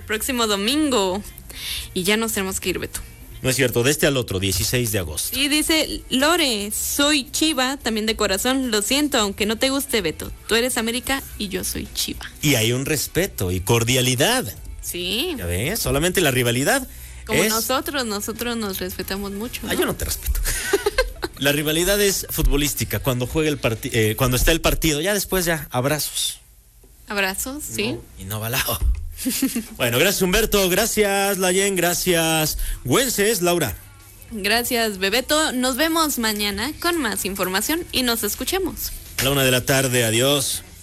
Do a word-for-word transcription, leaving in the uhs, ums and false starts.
próximo domingo. Y ya nos tenemos que ir, Beto. No es cierto, de este al otro, dieciséis de agosto. Y dice, Lore, soy Chiva, también de corazón, lo siento, aunque no te guste, Beto. Tú eres América y yo soy Chiva. Y hay un respeto y cordialidad. Sí. ¿Ya ves? Solamente la rivalidad. Como es... nosotros, nosotros nos respetamos mucho, ¿no? Ah, yo no te respeto. La rivalidad es futbolística, cuando juega el partido, eh, cuando está el partido, ya después ya, abrazos. Abrazos, sí. No, y no balao. Bueno, gracias Humberto, gracias Layen, gracias Güences, Laura. Gracias, Bebeto. Nos vemos mañana con más información y nos escuchemos. A la una de la tarde, adiós.